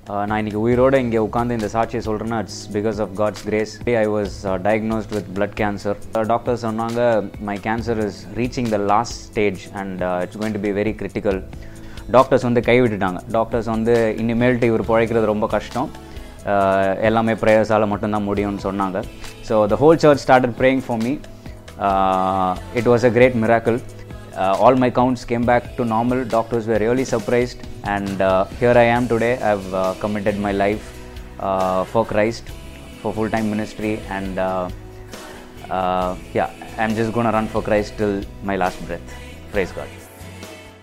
நான் இன்றைக்கி உயிரோடு இங்கே உட்காந்து இந்த சாட்சியை சொல்கிறேன்னா it's because of God's grace. I was diagnosed with blood cancer. Doctor சொன்னாங்க my cancer is reaching the last stage and it's going to be very critical. Doctors வந்து கைவிட்டுட்டாங்க. டாக்டர்ஸ் வந்து இனிமேல்ட்டு இவர் பிழைக்கிறது ரொம்ப கஷ்டம், எல்லாமே ப்ரேயர்ஸால் மட்டும்தான் முடியும்னு சொன்னாங்க. So the whole search started praying for me. It was a great miracle. All my counts came back to normal. Doctors were really surprised, and here I am today. I've committed my life for Christ, for full-time ministry, and yeah, I'm just gonna run for Christ till my last breath. Praise God.